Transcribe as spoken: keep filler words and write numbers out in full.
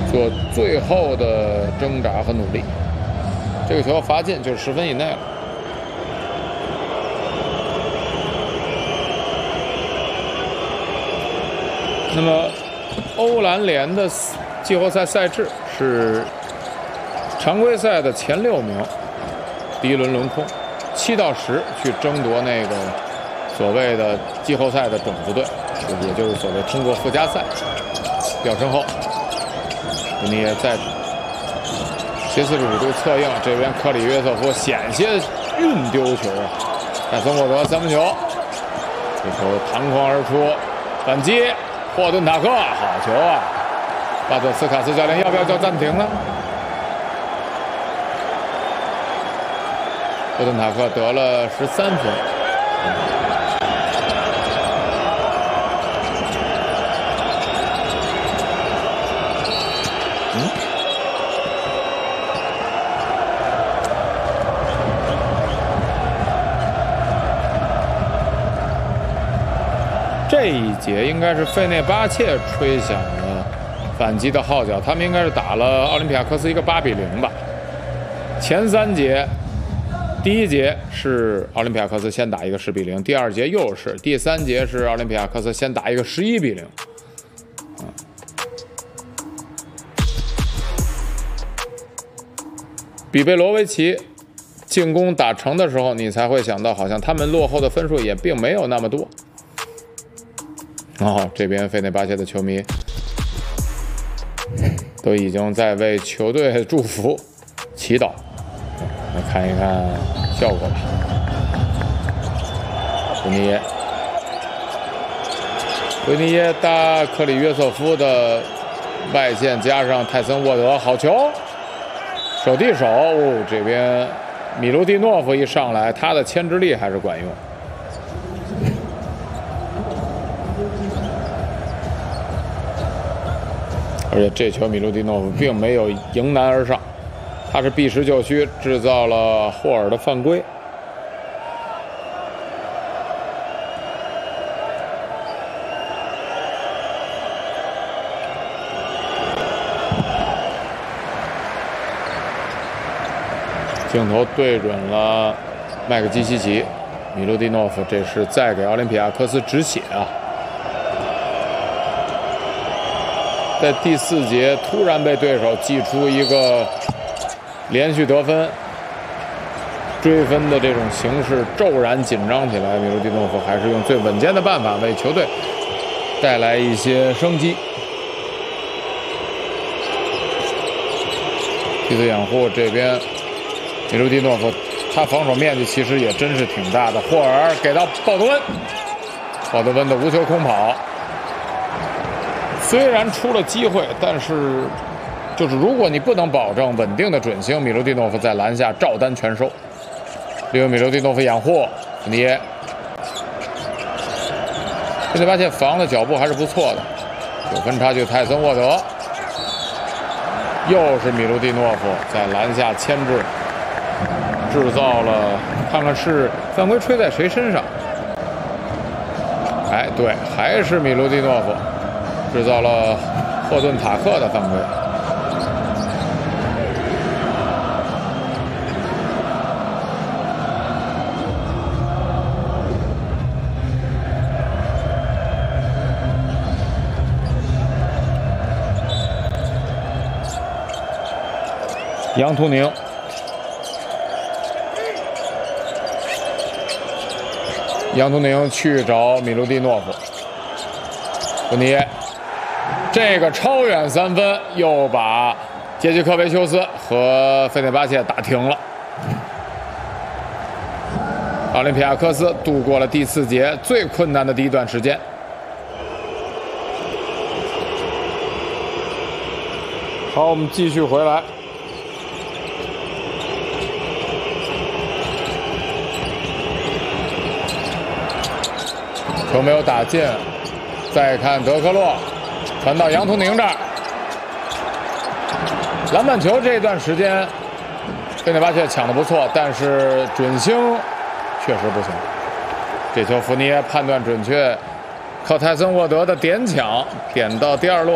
做最后的挣扎和努力。这个球罚进就是十分以内了。那么，欧篮联的季后赛赛制是常规赛的前六名，第一轮轮空，七到十去争夺那个所谓的季后赛的种子队，也就是所谓通过附加赛。掉身后，你也在斜四十五度策应，这边克里约瑟夫险些运丢球啊！泰森沃德三分球，这球弹框而出，反击。霍顿塔克，好球啊！巴特斯卡斯教练要不要叫暂停呢？霍顿塔克得了十三分。嗯。这一节应该是费内巴切吹响了反击的号角，他们应该是打了奥林匹亚科斯一个八比零吧。前三节，第一节是奥林匹亚科斯先打一个十比零，第二节又是，第三节是奥林匹亚科斯先打一个十一比零。嗯，比贝罗维奇进攻打成的时候，你才会想到，好像他们落后的分数也并没有那么多。哦，这边费内巴切的球迷都已经在为球队祝福、祈祷。来看一看效果吧。维尼耶，维尼耶搭克里约瑟夫的外线，加上泰森沃德，好球！手递手，哦，这边米卢蒂诺夫一上来，他的牵制力还是管用。而且这球米卢蒂诺夫并没有迎难而上，他是避实就虚，制造了霍尔的犯规。镜头对准了麦克基西奇，米卢蒂诺夫这是在给奥林匹亚科斯止血啊！在第四节突然被对手击出一个连续得分，追分的这种形势骤然紧张起来，米卢蒂诺夫还是用最稳健的办法为球队带来一些生机。梯队掩护这边，米卢蒂诺夫他防守面积其实也真是挺大的。霍尔给到鲍德温，鲍德温的无球空跑。虽然出了机会，但是就是如果你不能保证稳定的准星，米卢蒂诺夫在篮下照单全收。利用米卢蒂诺夫掩护，你费内巴切防的脚步还是不错的。有分差距，泰森沃德，又是米卢蒂诺夫在篮下牵制，制造了，看看是犯规吹在谁身上？哎，对，还是米卢蒂诺夫。制造了霍顿塔克的犯规。杨图宁，杨图宁去找米卢蒂诺夫，温尼耶。这个超远三分又把杰基科维修斯和费内巴切打停了。奥林匹亚科斯度过了第四节最困难的第一段时间。好，我们继续回来。球没有打进，再看德克洛。传到杨图宁这儿，篮板球这段时间，费内巴切抢得不错，但是准星确实不行。这球福尼耶判断准确，靠泰森沃德的点抢点到第二落。